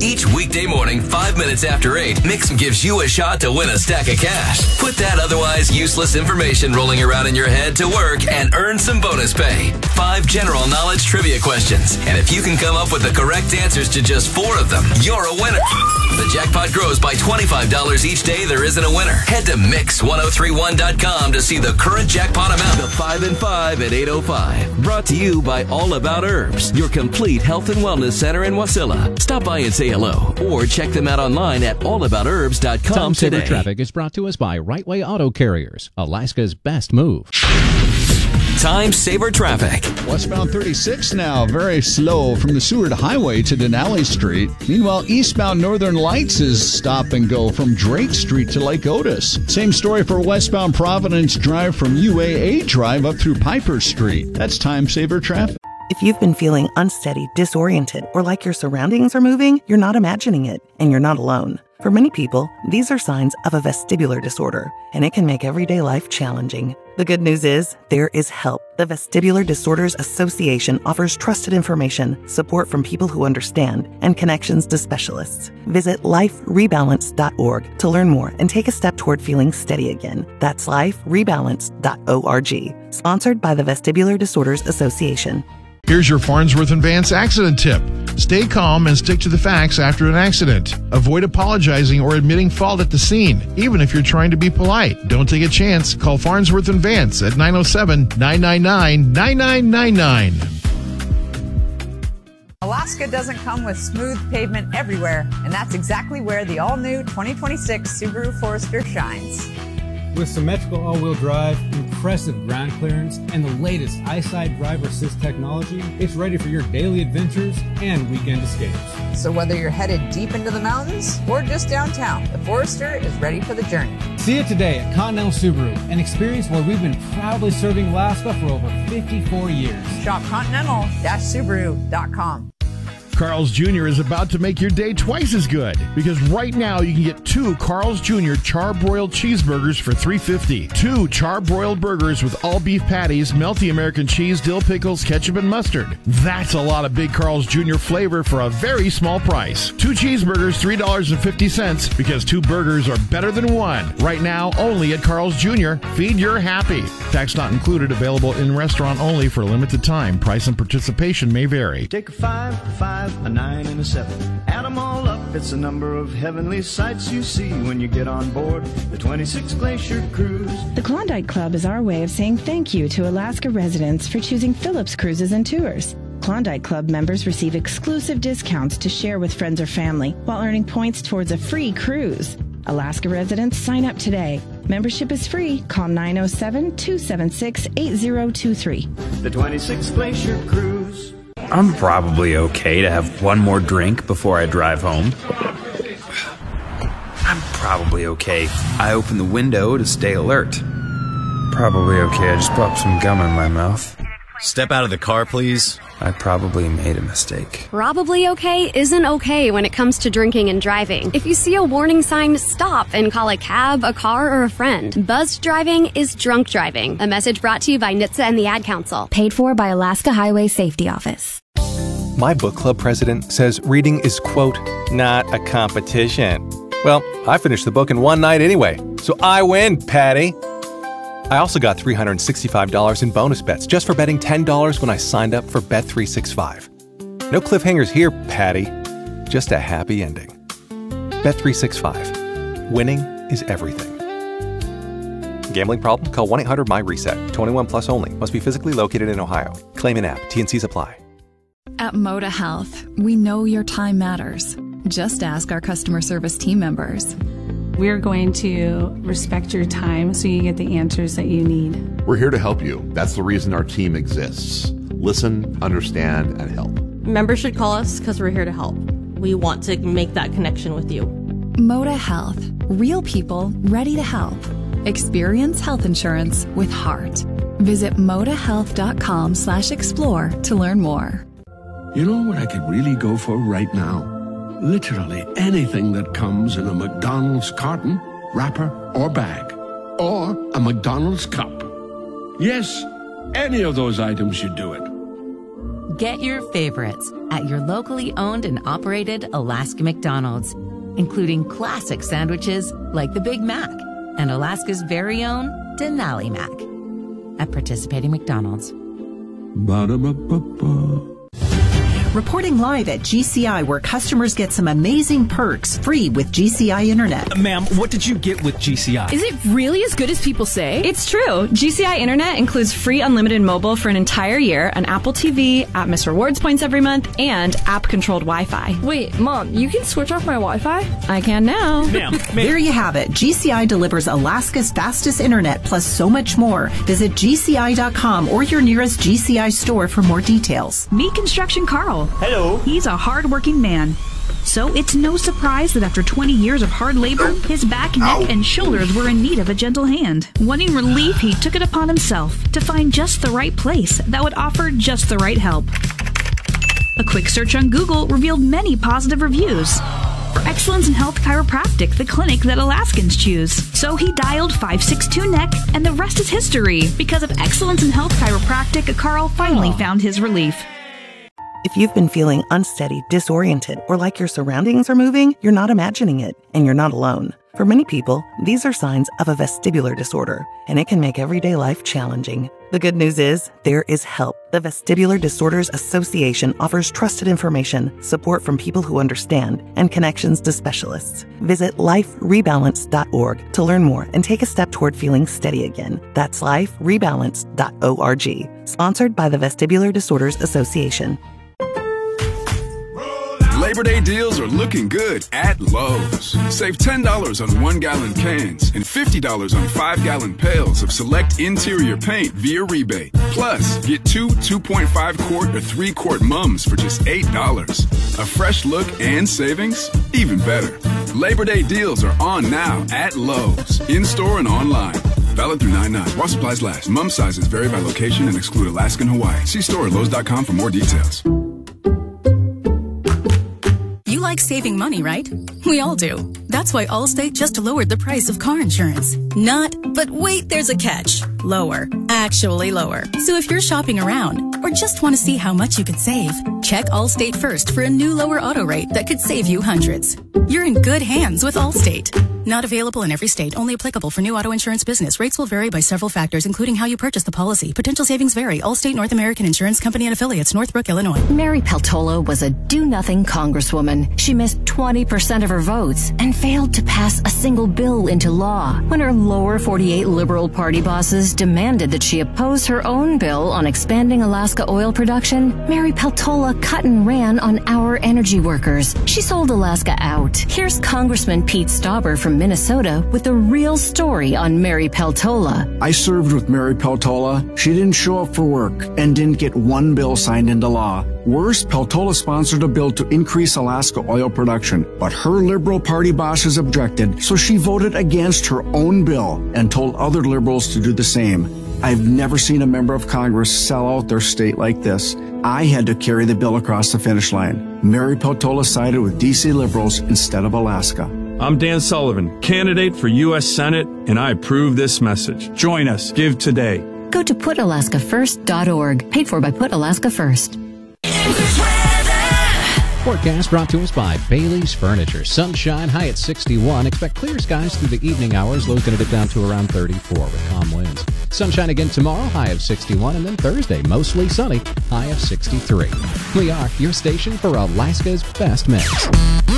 Each weekday morning, 5 minutes after 8, Mix gives you a shot to win a stack of cash. Put that otherwise useless information rolling around in your head to work and earn some bonus pay. 5 general knowledge trivia questions. And if you can come up with the correct answers to just 4 of them, you're a winner. The jackpot grows by $25 each day there isn't a winner. Head to Mix1031.com to see the current jackpot amount. The 5 and 5 at 8:05. Brought to you by All About Herbs, your complete health and wellness center in Wasilla. Stop by and say hello or check them out online at allaboutherbs.com Time Saver today. Traffic is brought to us by Right Way Auto Carriers, Alaska's best move. Time Saver Traffic. Westbound 36 now, very slow from the Seward Highway to Denali Street. Meanwhile, eastbound Northern Lights is stop and go from Drake Street to Lake Otis. Same story for westbound Providence Drive from UAA Drive up through Piper Street. That's Time Saver Traffic. If you've been feeling unsteady, disoriented, or like your surroundings are moving, you're not imagining it, and you're not alone. For many people, these are signs of a vestibular disorder, and it can make everyday life challenging. The good news is, there is help. The Vestibular Disorders Association offers trusted information, support from people who understand, and connections to specialists. Visit liferebalance.org to learn more and take a step toward feeling steady again. That's liferebalance.org. Sponsored by the Vestibular Disorders Association. Here's your Farnsworth and Vance accident tip. Stay calm and stick to the facts after an accident. Avoid apologizing or admitting fault at the scene, even if you're trying to be polite. Don't take a chance. Call Farnsworth and Vance at 907-999-9999. Alaska doesn't come with smooth pavement everywhere, and that's exactly where the all-new 2026 Subaru Forester shines. With symmetrical all-wheel drive, impressive ground clearance, and the latest EyeSight driver assist technology, it's ready for your daily adventures and weekend escapes. So whether you're headed deep into the mountains or just downtown, the Forester is ready for the journey. See it today at Continental Subaru, an experience where we've been proudly serving Alaska for over 54 years. Shop continental-subaru.com. Carl's Jr. is about to make your day twice as good because right now you can get 2 Carl's Jr. charbroiled cheeseburgers for $3.50. 2 charbroiled burgers with all beef patties, melty American cheese, dill pickles, ketchup, and mustard. That's a lot of big Carl's Jr. flavor for a very small price. 2 cheeseburgers, $3.50 because 2 burgers are better than 1. Right now, only at Carl's Jr. Feed your happy. Tax not included. Available in restaurant only for a limited time. Price and participation may vary. Take a 5, a 5, a 9, and a 7. Add them all up, it's the number of heavenly sights you see when you get on board the 26 Glacier Cruise. The Klondike Club is our way of saying thank you to Alaska residents for choosing Phillips Cruises and Tours. Klondike Club members receive exclusive discounts to share with friends or family while earning points towards a free cruise. Alaska residents, sign up today. Membership is free. Call 907-276-8023. The 26 Glacier Cruise. I'm probably okay to have one more drink before I drive home. I'm probably okay. I open the window to stay alert. Probably okay. I just popped some gum in my mouth. Step out of the car, please. I probably made a mistake. Probably okay isn't okay when it comes to drinking and driving. If you see a warning sign, stop and call a cab, a car, or a friend. Buzzed driving is drunk driving. A message brought to you by NHTSA and the Ad Council. Paid for by Alaska Highway Safety Office. My book club president says reading is, quote, not a competition. Well, I finished the book in one night anyway, so I win, Patty. I also got $365 in bonus bets just for betting $10 when I signed up for Bet365. No cliffhangers here, Patty. Just a happy ending. Bet365. Winning is everything. Gambling problem? Call 1-800-MY-RESET. 21 plus only. Must be physically located in Ohio. Claim in app. T&Cs apply. At Moda Health, we know your time matters. Just ask our customer service team members. We're going to respect your time so you get the answers that you need. We're here to help you. That's the reason our team exists. Listen, understand, and help. Members should call us because we're here to help. We want to make that connection with you. Moda Health. Real people ready to help. Experience health insurance with heart. Visit modahealth.com/explore to learn more. You know what I could really go for right now? Literally anything that comes in a McDonald's carton, wrapper, or bag. Or a McDonald's cup. Yes, any of those items should do it. Get your favorites at your locally owned and operated Alaska McDonald's, including classic sandwiches like the Big Mac and Alaska's very own Denali Mac. At participating McDonald's. Ba-da-ba-ba-ba. Reporting live at GCI, where customers get some amazing perks free with GCI Internet. Ma'am, what did you get with GCI? Is it really as good as people say? It's true. GCI Internet includes free unlimited mobile for an entire year, an Apple TV, Atmos Rewards points every month, and app-controlled Wi-Fi. Wait, Mom, you can switch off my Wi-Fi? I can now. Ma'am. There you have it. GCI delivers Alaska's fastest internet plus so much more. Visit GCI.com or your nearest GCI store for more details. Meet Construction Carl. Hello. He's a hard-working man. So it's no surprise that after 20 years of hard labor, his back, neck, and shoulders were in need of a gentle hand. Wanting relief, he took it upon himself to find just the right place that would offer just the right help. A quick search on Google revealed many positive reviews for Excellence in Health Chiropractic, the clinic that Alaskans choose. So he dialed 562-NECK, and the rest is history. Because of Excellence in Health Chiropractic, Carl finally found his relief. If you've been feeling unsteady, disoriented, or like your surroundings are moving, you're not imagining it, and you're not alone. For many people, these are signs of a vestibular disorder, and it can make everyday life challenging. The good news is, there is help. The Vestibular Disorders Association offers trusted information, support from people who understand, and connections to specialists. Visit liferebalance.org to learn more and take a step toward feeling steady again. That's liferebalance.org. Sponsored by the Vestibular Disorders Association. Labor Day deals are looking good at Lowe's. Save $10 on 1-gallon cans and $50 on 5-gallon pails of select interior paint via rebate. Plus, get 2 2.5-quart or 3-quart mums for just $8. A fresh look and savings? Even better. Labor Day deals are on now at Lowe's, in-store and online. Valid through 9/9. While supplies last. Mum sizes vary by location and exclude Alaska and Hawaii. See store at Lowe's.com for more details. You like saving money, right? We all do. That's why Allstate just lowered the price of car insurance. Not, but wait, there's a catch. Lower. Actually lower. So if you're shopping around or just want to see how much you could save, check Allstate first for a new lower auto rate that could save you hundreds. You're in good hands with Allstate. Not available in every state. Only applicable for new auto insurance business. Rates will vary by several factors, including how you purchase the policy. Potential savings vary. Allstate North American Insurance Company and affiliates, Northbrook, Illinois. Mary Peltola was a do-nothing congresswoman. She missed 20% of her votes and failed to pass a single bill into law. When her lower 48 Liberal Party bosses demanded that she oppose her own bill on expanding Alaska oil production, Mary Peltola cut and ran on our energy workers. She sold Alaska out. Here's Congressman Pete Stauber from Minnesota with the real story on Mary Peltola. I served with Mary Peltola. She didn't show up for work and didn't get one bill signed into law. Worse, Peltola sponsored a bill to increase Alaska oil production, but her Liberal Party bosses objected, so she voted against her own bill and told other liberals to do the same. I've never seen a member of Congress sell out their state like this. I had to carry the bill across the finish line. Mary Peltola sided with D.C. liberals instead of Alaska. I'm Dan Sullivan, candidate for U.S. Senate, and I approve this message. Join us. Give today. Go to PutAlaskaFirst.org. Paid for by Put Alaska First. Forecast brought to us by Bailey's Furniture. Sunshine high at 61. Expect clear skies through the evening hours. Low's going to dip down to around 34 with calm winds. Sunshine again tomorrow, high of 61. And then Thursday, mostly sunny, high of 63. We are your station for Alaska's best mix.